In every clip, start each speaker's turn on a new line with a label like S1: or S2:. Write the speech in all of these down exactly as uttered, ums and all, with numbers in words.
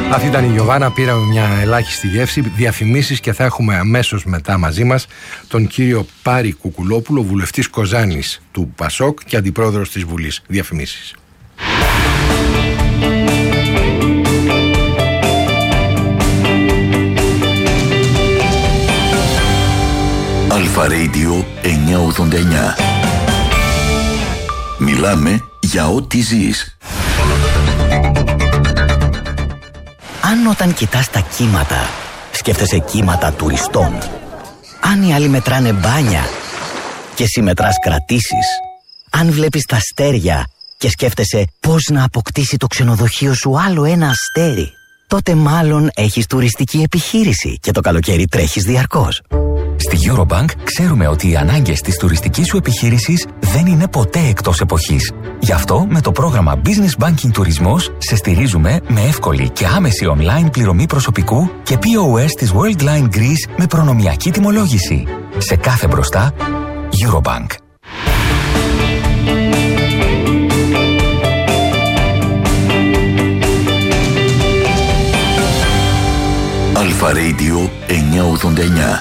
S1: Αυτή ήταν η Γιωβάνα, πήραμε μια ελάχιστη γεύση, διαφημίσεις και θα έχουμε αμέσως μετά μαζί μας τον κύριο Πάρη Κουκουλόπουλο, βουλευτής Κοζάνης του Πασόκ και αντιπρόεδρος της Βουλής. Διαφημίσεις.
S2: Αλφα Radio εννιακόσια ογδόντα εννιά. Μιλάμε για ό,τι ζεις.
S3: Αν όταν κοιτάς τα κύματα, σκέφτεσαι κύματα τουριστών. Αν οι άλλοι μετράνε μπάνια και εσύ μετράς κρατήσεις. Αν βλέπεις τα αστέρια και σκέφτεσαι πώς να αποκτήσει το ξενοδοχείο σου άλλο ένα αστέρι, τότε μάλλον έχεις τουριστική επιχείρηση και το καλοκαίρι τρέχεις διαρκώς.
S4: Στη Eurobank ξέρουμε ότι οι ανάγκες της τουριστικής σου επιχείρησης δεν είναι ποτέ εκτός εποχής. Γι' αυτό με το πρόγραμμα Business Banking Τουρισμός σε στηρίζουμε με εύκολη και άμεση online πληρωμή προσωπικού και πι ο ες της Worldline Greece με προνομιακή τιμολόγηση. Σε κάθε μπροστά, Eurobank.
S2: Αλφα Radio εννιακόσια ογδόντα εννιά.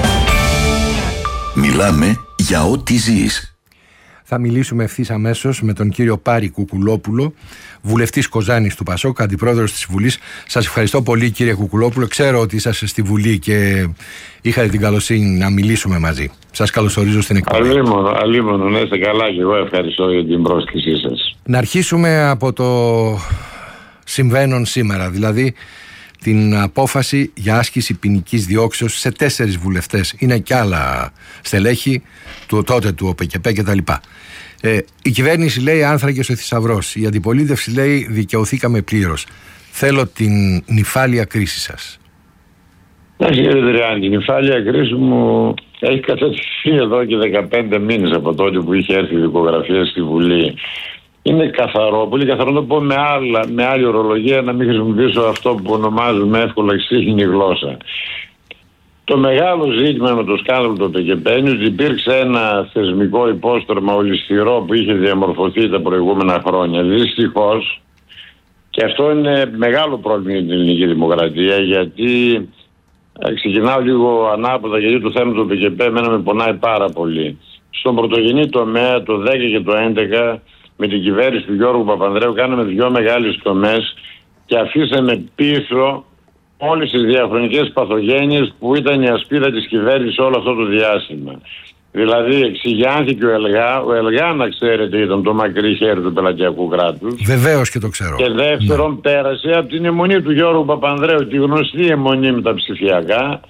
S2: Μιλάμε για ό,τι ζεις.
S1: Θα μιλήσουμε ευθύς αμέσως με τον κύριο Πάρη Κουκουλόπουλο, βουλευτής Κοζάνης του Πασόκ, αντιπρόεδρος της Βουλής. Σας ευχαριστώ πολύ, κύριε Κουκουλόπουλο. Ξέρω ότι είσαστε στη Βουλή και είχατε την καλοσύνη να μιλήσουμε μαζί. Σας καλωσορίζω στην εκπομπή.
S5: Αλίμονο, αλίμονο, να είστε καλά και εγώ ευχαριστώ για την πρόσκλησή σας.
S1: Να αρχίσουμε από το συμβαίνον σήμερα, δηλαδή την απόφαση για άσκηση ποινικής διώξεως σε τέσσερις βουλευτές. Είναι και άλλα στελέχη του τότε του ΟΠΚΠ κτλ. Ε, η κυβέρνηση λέει άνθρακες ο θησαυρός. Η αντιπολίτευση λέει δικαιωθήκαμε πλήρως. Θέλω την νυφάλια κρίση σας.
S5: Εντάξει, κύριε Δριάννη, η νυφάλια κρίση μου έχει κατατεθεί εδώ και δεκαπέντε μήνες από τότε που είχε έρθει η δικογραφία στη Βουλή. Είναι καθαρό, πολύ καθαρό, να το πω με, άλλα, με άλλη ορολογία, να μην χρησιμοποιήσω αυτό που ονομάζουμε εύκολα ξύχνη γλώσσα. Το μεγάλο ζήτημα με το σκάνδαλο του ΟΠΚΠ είναι ότι υπήρξε ένα θεσμικό υπόστρωμα ολισθηρό που είχε διαμορφωθεί τα προηγούμενα χρόνια. Δυστυχώς, και αυτό είναι μεγάλο πρόβλημα για την ελληνική δημοκρατία, γιατί ξεκινάω λίγο ανάποδα, γιατί το θέμα του ΟΠΚΠ εμένα με πονάει πάρα πολύ. Στον πρωτογενή τομέα το δέκα και το έντεκα, με την κυβέρνηση του Γιώργου Παπανδρέου κάναμε δυο μεγάλες τομές και αφήσαμε πίσω όλες τις διαχρονικές παθογένειες που ήταν η ασπίδα της κυβέρνησης όλο αυτό το διάστημα. Δηλαδή εξηγιάνθηκε ο ΕΛΓΑ, ο ΕΛΓΑ να ξέρετε ήταν το μακρύ χέρι του πελατειακού κράτους.
S1: Βεβαίως και το ξέρω.
S5: Και δεύτερον, ναι, πέρασε από την αιμονή του Γιώργου Παπανδρέου, τη γνωστή αιμονή με τα ψηφιακά,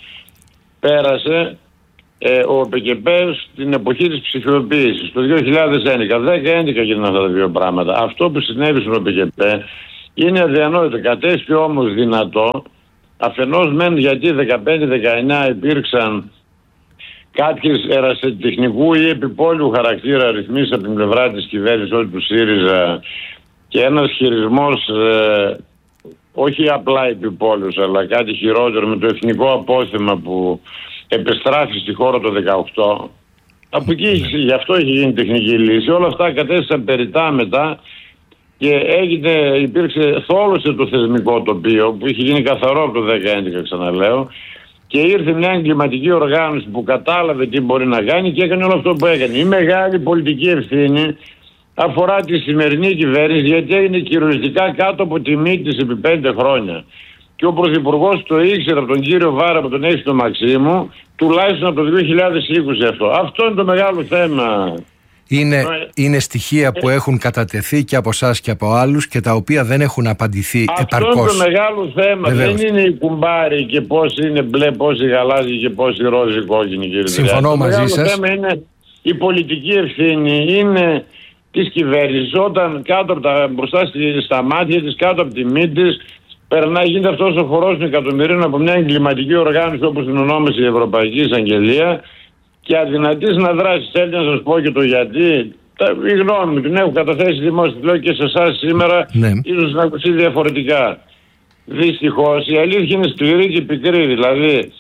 S5: πέρασε Ε, ο ΟΠΚΠ στην εποχή της ψηφιοποίησης το δύο χιλιάδες έντεκα, δέκα έντεκα γίνανε αυτά τα δύο πράγματα. Αυτό που συνέβη στον ΟΠΚΠ είναι αδιανόητο. Κατέστη όμως δυνατό, αφενός μεν γιατί δεκαπέντε δεκαεννιά υπήρξαν κάποιες ερασιτεχνικού ή επιπόλαιου χαρακτήρα ρυθμίσεις από την πλευρά της κυβέρνησης όλη του ΣΥΡΙΖΑ και ένας χειρισμός ε, όχι απλά επιπόλαιος αλλά κάτι χειρότερο με το εθνικό απόθεμα που επιστράφει στη χώρα το δεκαοκτώ. Από εκεί, γι' αυτό έχει γίνει τεχνική λύση. Όλα αυτά κατέστησαν περιττά μετά και έγινε, υπήρξε, θόλωσε το θεσμικό τοπίο που είχε γίνει καθαρό από το δέκα έντεκα, ξαναλέω, και ήρθε μια εγκληματική οργάνωση που κατάλαβε τι μπορεί να κάνει και έκανε όλο αυτό που έκανε. Η μεγάλη πολιτική ευθύνη αφορά τη σημερινή κυβέρνηση, γιατί έγινε κυριολεκτικά κάτω από τη μύτη της επί πέντε χρόνια. Και ο Πρωθυπουργός το ήξερε από τον κύριο Βάρα, από τον Εύστο Μαξίμου, τουλάχιστον από το δύο χιλιάδες είκοσι αυτό. Αυτό είναι το μεγάλο θέμα.
S1: Είναι, είναι στοιχεία που έχουν κατατεθεί και από εσάς και από άλλους και τα οποία δεν έχουν απαντηθεί
S5: αυτό
S1: επαρκώς.
S5: Αυτό είναι το μεγάλο θέμα. Βεβαίως. Δεν είναι η κουμπάρη και πώς είναι μπλε, πώς είναι γαλάζι και πώς είναι ρόζι κόκκινη, κύριε
S1: Συμφωνώ
S5: Δριάννη.
S1: μαζί σας.
S5: Το μεγάλο θέμα είναι η πολιτική ευθύνη, είναι της κυβέρνησης όταν κάτω από τα, μπροστά στα μάτια της, κάτω από τη μύτη της, περνάει, γίνεται αυτός ο χορός των εκατομμυρίων από μια εγκληματική οργάνωση όπως την ονόμασε η Ευρωπαϊκή Εισαγγελία και αδυνατής να δράσει. Θέλει να σας πω και το γιατί. Η γνώμη μου την έχω καταθέσει δημόσια, τη λέω και σε εσάς σήμερα, ναι, ίσως να ακουστεί διαφορετικά. Δυστυχώς η αλήθεια είναι σκληρή και πικρή. Δηλαδή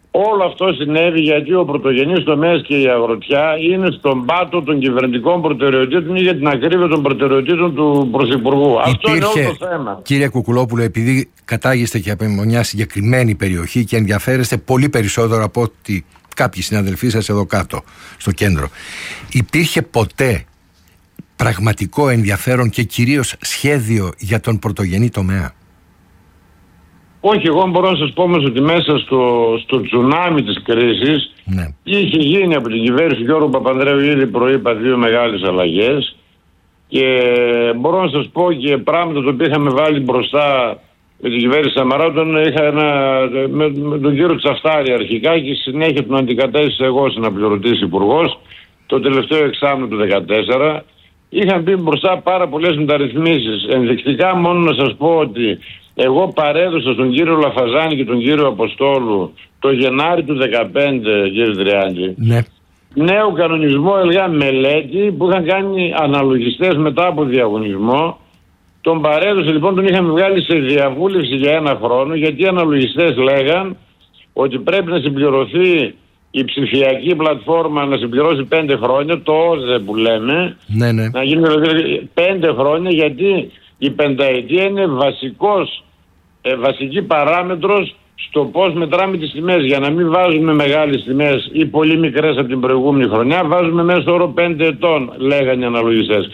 S5: Όλο αυτό συνέβη γιατί ο πρωτογενής τομέας και η αγροτιά είναι στον πάτο των κυβερνητικών προτεραιοτήτων ή για την ακρίβεια των προτεραιοτήτων του Πρωθυπουργού.
S1: Υπήρχε,
S5: αυτό είναι όλο το θέμα.
S1: Κύριε Κουκουλόπουλο, επειδή κατάγεστε και από μια συγκεκριμένη περιοχή και ενδιαφέρεστε πολύ περισσότερο από ότι κάποιοι συναδελφοί σας εδώ κάτω, στο κέντρο, υπήρχε ποτέ πραγματικό ενδιαφέρον και κυρίως σχέδιο για τον πρωτογενή τομέα?
S5: Όχι, εγώ μπορώ να σας πω όμως ότι μέσα στο, στο τσουνάμι της κρίσης, ναι, είχε γίνει από την κυβέρνηση του Γιώργου Παπανδρέου, ήδη προείπα, δύο μεγάλες αλλαγές, και μπορώ να σας πω και πράγματα το οποίο είχαμε βάλει μπροστά με την κυβέρνηση Σαμαρά, όταν είχα ένα, με, με τον κύριο Τσαφτάρη αρχικά και συνέχεια τον αντικατέστησα εγώ ως αναπληρωτής υπουργός το τελευταίο εξάμηνο του δύο χιλιάδες δεκατέσσερα. Είχαν πει μπροστά πάρα πολλές μεταρρυθμίσεις. Ενδεικτικά μόνο να σας πω ότι εγώ παρέδωσα στον κύριο Λαφαζάνη και τον κύριο Αποστόλου το Γενάρη του δύο χιλιάδες δεκαπέντε, κύριε Τριάντη, ναι, νέο κανονισμό ΕΛΓΑ μελέτη που είχαν κάνει αναλογιστές μετά από διαγωνισμό. Τον παρέδωσε λοιπόν, τον είχαμε βγάλει σε διαβούλευση για ένα χρόνο, γιατί οι αναλογιστές λέγαν ότι πρέπει να συμπληρωθεί η ψηφιακή πλατφόρμα, να συμπληρώσει πέντε χρόνια, το ΟΖΕ που λέμε, ναι, ναι, να γίνει πέντε χρόνια, γιατί η πενταετία είναι βασικός, ε, βασική παράμετρος στο πώς μετράμε τις τιμές. Για να μην βάζουμε μεγάλες τιμές ή πολύ μικρές από την προηγούμενη χρονιά, βάζουμε μέσω όρο πέντε ετών, λέγανε οι αναλογιστές.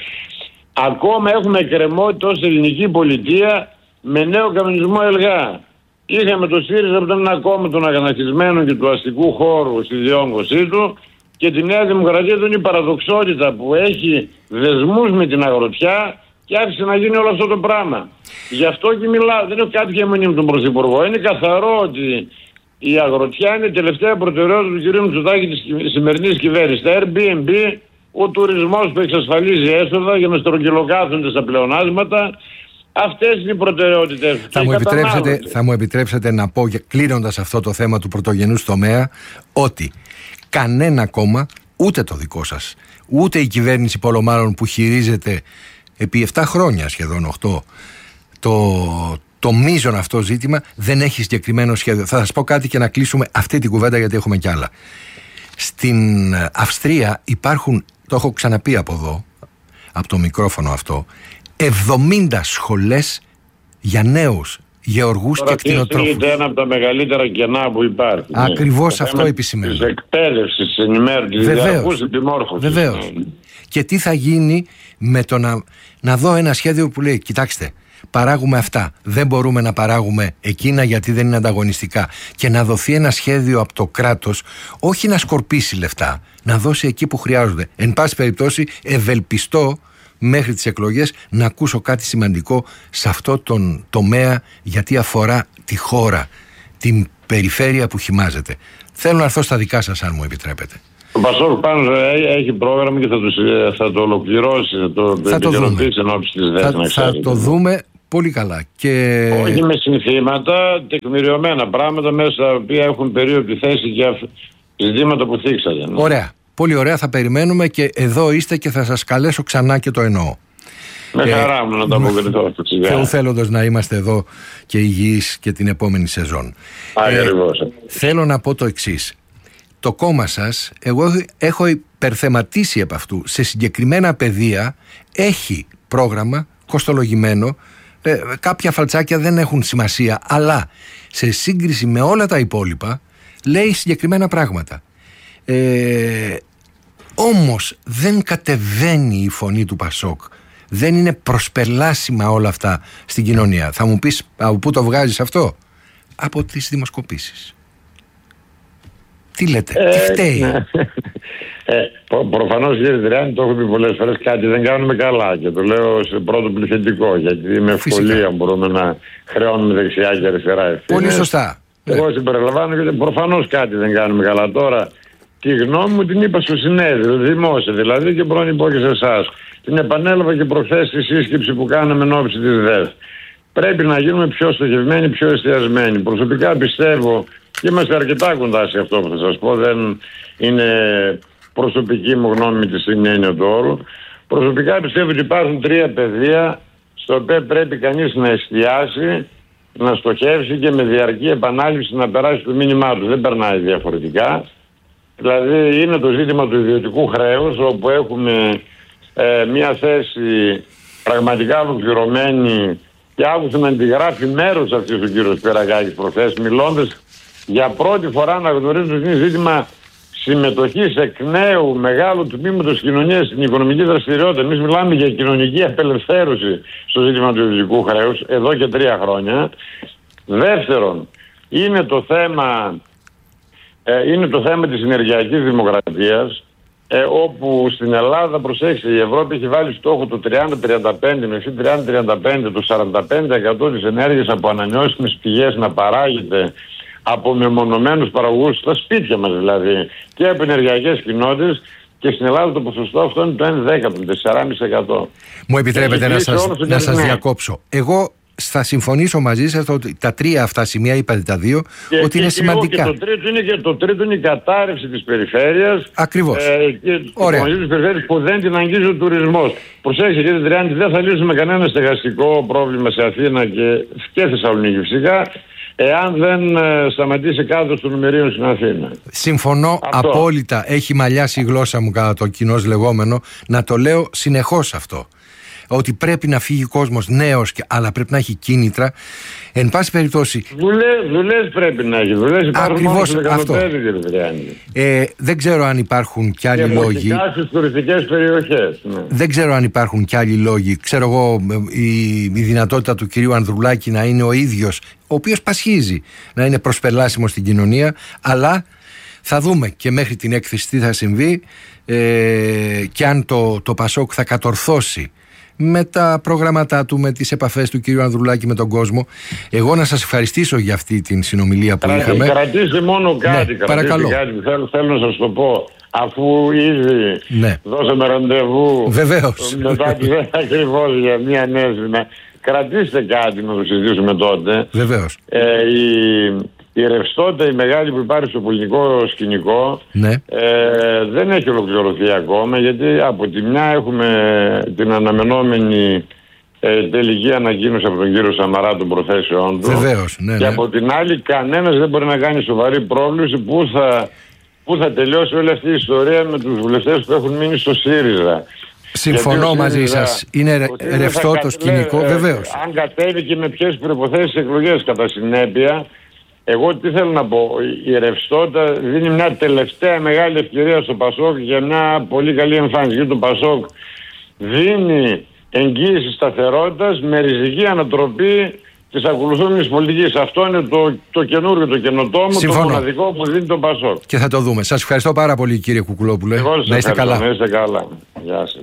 S5: Ακόμα έχουμε εκκρεμότητα ως ελληνική πολιτεία με νέο κανονισμό ΕΛΓΑ. Είχαμε το ΣΥΡΙΖΑ που ήταν ένα κόμμα των αγανακτισμένων και του αστικού χώρου στη διόγκωσή του, και τη Νέα Δημοκρατία του είναι η παραδοξότητα που έχει δεσμούς με την αγροτιά και άρχισε να γίνει όλο αυτό το πράγμα. Γι' αυτό και μιλάω, δεν έχω κάτι και αιμονή με τον Πρωθυπουργό. Είναι καθαρό ότι η αγροτιά είναι η τελευταία προτεραιότητα του κ. Μητσοτάκη της σημερινής κυβέρνησης. Τα Airbnb, ο τουρισμός που εξασφαλίζει έσοδα για να στρογγυλοκάθονται στα πλεονάσματα. Αυτές είναι οι προτεραιότητες.
S1: Θα μου, επιτρέψετε, θα μου επιτρέψετε να πω, κλείνοντας αυτό το θέμα του πρωτογενούς τομέα, ότι κανένα κόμμα, ούτε το δικό σας, ούτε η κυβέρνηση Πολωμάρων που χειρίζεται επί επτά χρόνια, σχεδόν οκτώ, το, το μείζον αυτό ζήτημα, δεν έχει συγκεκριμένο σχέδιο. Θα σας πω κάτι και να κλείσουμε αυτή την κουβέντα, γιατί έχουμε κι άλλα. Στην Αυστρία υπάρχουν, το έχω ξαναπεί από εδώ, από το μικρόφωνο αυτό, εβδομήντα σχολές για νέους γεωργούς και κτηνοτρόφους.
S5: Είναι ένα από τα μεγαλύτερα κενά που υπάρχει.
S1: Ακριβώς αυτό επισημαίνω.
S5: Της εκπαίδευσης, της ενημέρωσης, της διαρκούς επιμόρφωσης.
S1: Βεβαίως. Και τι θα γίνει με το να, να δω ένα σχέδιο που λέει, κοιτάξτε, παράγουμε αυτά, δεν μπορούμε να παράγουμε εκείνα γιατί δεν είναι ανταγωνιστικά, και να δοθεί ένα σχέδιο από το κράτος, όχι να σκορπίσει λεφτά, να δώσει εκεί που χρειάζονται. Εν πάση περιπτώσει, ευελπιστώ μέχρι τις εκλογές να ακούσω κάτι σημαντικό σε αυτό τον τομέα, γιατί αφορά τη χώρα, την περιφέρεια που χυμάζεται. Θέλω να έρθω στα δικά σας, αν μου επιτρέπετε.
S5: Ο Πασόκ πάνω έχει πρόγραμμα και θα το, θα το ολοκληρώσει, θα το,
S1: θα το δούμε.
S5: Θα,
S1: θα το δούμε πολύ καλά. Και...
S5: όχι με συνθήματα, τεκμηριωμένα πράγματα μέσα στα οποία έχουν περίοπτη θέση για ζητήματα που θίξατε. Ναι.
S1: Ωραία. Πολύ ωραία, θα περιμένουμε, και εδώ είστε και θα σας καλέσω ξανά, και το εννοώ.
S5: Με ε, χαρά μου να το αποκριθώ αυτό.
S1: Θεού θέλοντος να είμαστε εδώ και υγιείς και την επόμενη σεζόν.
S5: Ακριβώς.
S1: Ε, θέλω να πω το εξής. Το κόμμα σας, εγώ έχω υπερθεματίσει από αυτού. Σε συγκεκριμένα πεδία έχει πρόγραμμα κοστολογημένο. Ε, κάποια φαλτσάκια δεν έχουν σημασία, αλλά σε σύγκριση με όλα τα υπόλοιπα λέει συγκεκριμένα πράγματα. Ε, όμως δεν κατεβαίνει η φωνή του Πασόκ. Δεν είναι προσπελάσιμα όλα αυτά στην κοινωνία. Θα μου πεις, από πού το βγάζεις αυτό? Από τις δημοσκοπήσεις. Τι λέτε, ε, τι φταίει?
S5: Ε, προ, προφανώς, κύριε Τριάντη, το έχω πει πολλές φορές, κάτι δεν κάνουμε καλά, και το λέω σε πρώτο πληθυντικό, γιατί με ευκολία μπορούμε να χρεώνουμε δεξιά και αριστερά ευθύνες.
S1: Πολύ σωστά.
S5: Εγώ συμπεριλαμβάνω, γιατί προφανώς κάτι δεν κάνουμε καλά. Τώρα, τη γνώμη μου την είπα στο συνέδριο, δημόσια δηλαδή, και μπορώ να πω και σε εσάς. Την επανέλαβα και προχθές στη σύσκεψη που κάναμε εν ώψη της ΔΕΘ. Πρέπει να γίνουμε πιο στοχευμένοι, πιο εστιασμένοι. Προσωπικά πιστεύω, και είμαστε αρκετά κοντά σε αυτό που θα σας πω, δεν είναι προσωπική μου γνώμη με τη στιγμή έννοια του όρου. Προσωπικά πιστεύω ότι υπάρχουν τρία πεδία στο οποίο πρέπει κανείς να εστιάσει να στοχεύσει και με διαρκή επανάληψη να περάσει το μήνυμά του. Δεν περνάει διαφορετικά. Δηλαδή είναι το ζήτημα του ιδιωτικού χρέους, όπου έχουμε ε, μια θέση πραγματικά ολοκληρωμένη, και άκουσα να αντιγράφει μέρος αυτής του κύριου Σπυρακάκης προχθές, μιλώντας για πρώτη φορά να γνωρίζουν ότι είναι ζήτημα συμμετοχής εκ νέου μεγάλου τμήματος κοινωνίας στην οικονομική δραστηριότητα. Εμείς μιλάμε για κοινωνική απελευθέρωση στο ζήτημα του ιδιωτικού χρέους εδώ και τρία χρόνια. Δεύτερον, είναι το θέμα, ε, είναι το θέμα της ενεργειακής δημοκρατίας, ε, όπου στην Ελλάδα, προσέξτε, η Ευρώπη έχει βάλει στόχο το τριάντα τριάντα πέντε, μέχρι τριάντα τριάντα πέντε το σαράντα πέντε τοις εκατό της ενέργειας από ανανεώσιμες πηγές να παράγεται από μεμονωμένους παραγωγούς, στα σπίτια μας δηλαδή, και από ενεργειακές κοινότητες, και στην Ελλάδα το ποσοστό αυτό είναι το ένα δέκατο, το τέσσερα κόμμα πέντε τοις εκατό.
S1: Μου επιτρέπετε να σας, να σας διακόψω. Εγώ θα συμφωνήσω μαζί σας ότι τα τρία αυτά σημεία, είπατε τα δύο,
S5: και,
S1: ότι
S5: και,
S1: είναι
S5: και
S1: σημαντικά.
S5: Και το, τρίτο είναι, και το τρίτο είναι η κατάρρευση της περιφέρειας.
S1: Ακριβώς.
S5: Ε, και
S1: Ωραία.
S5: της περιφέρειας που δεν την αγγίζει ο τουρισμός. Προσέξτε κύριε Τριάντη, δεν θα λύσουμε κανένα στεγαστικό πρόβλημα σε Αθήνα και, και Θεσσαλονίκη φυσικά, εάν δεν ε, σταματήσει κάτω των νομερίων στην Αθήνα.
S1: Συμφωνώ
S5: αυτό.
S1: Απόλυτα. Έχει μαλλιάσει η γλώσσα μου κατά το κοινώς λεγόμενο να το λέω συνεχώς αυτό. Ότι πρέπει να φύγει ο κόσμος νέος, αλλά πρέπει να έχει κίνητρα. Εν πάση περιπτώσει.
S5: Δουλειές πρέπει να έχει. Δουλειές υπάρχουν.
S1: Ακριβώς
S5: μόνο
S1: αυτό. Ε, δεν ξέρω αν υπάρχουν κι άλλοι λόγοι.
S5: Στις τουριστικές περιοχές. Ναι.
S1: Δεν ξέρω αν υπάρχουν κι άλλοι λόγοι. Ξέρω εγώ η, η δυνατότητα του κυρίου Ανδρουλάκη να είναι ο ίδιος, ο οποίος πασχίζει να είναι προσπελάσιμος στην κοινωνία, αλλά θα δούμε και μέχρι την έκθεση τι θα συμβεί ε, και αν το, το Πασόκ θα κατορθώσει με τα προγράμματά του, με τις επαφές του κύριου Ανδρουλάκη με τον κόσμο. Εγώ να σας ευχαριστήσω για αυτή την συνομιλία που
S5: Κρα,
S1: είχαμε.
S5: Κρατήστε μόνο κάτι,
S1: ναι, παρακαλώ.
S5: κάτι. Θέλω, θέλω να σας το πω. Αφού ήδη
S1: ναι.
S5: δώσαμε ραντεβού,
S1: βεβαίως,
S5: μετά τη δεν ακριβώς για μια νέα συνα... κρατήστε κάτι να το συζητήσουμε τότε.
S1: Βεβαίως.
S5: Ε, η, η ρευστότητα η μεγάλη που υπάρχει στο πολιτικό σκηνικό
S1: ναι.
S5: ε, δεν έχει ολοκληρωθεί ακόμα, γιατί από τη μια έχουμε την αναμενόμενη ε, τελική ανακοίνωση από τον κύριο Σαμαρά των προθέσεών του.
S1: Βεβαίως, ναι, ναι.
S5: Και από την άλλη κανένας δεν μπορεί να κάνει σοβαρή πρόβλεψη που θα, που θα τελειώσει όλη αυτή η ιστορία με τους βουλευτές που έχουν μείνει στο ΣΥΡΙΖΑ.
S1: Συμφωνώ μαζί σας. Είναι ρευστό το σκηνικό, ε, βεβαίως.
S5: Αν κατέβει και με ποιες προϋποθέσεις εκλογές κατά συνέπεια, εγώ τι θέλω να πω, η ρευστότητα δίνει μια τελευταία μεγάλη ευκαιρία στο Πασόκ για μια πολύ καλή εμφάνιση. Γιατί το Πασόκ δίνει εγγύηση σταθερότητας με ριζική ανατροπή της ακολουθούμενης πολιτικής. Αυτό είναι το, το καινούργιο, το καινοτόμο,
S1: συμφωνώ.
S5: Το μοναδικό που δίνει το Πασόκ.
S1: Και θα το δούμε. Σας ευχαριστώ πάρα πολύ κύριε Κουκουλόπουλε.
S5: Να είστε καλά. Να είστε καλά. Γεια σας.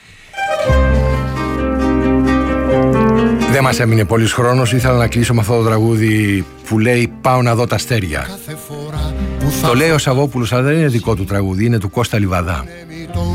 S1: Δεν μας έμεινε πολύς χρόνος. Ήθελα να κλείσω με αυτό το τραγούδι που λέει «Πάω να δω τα αστέρια». Το λέει ο Σαββόπουλος, αλλά δεν είναι δικό του τραγούδι, είναι του Κώστα Λιβαδά.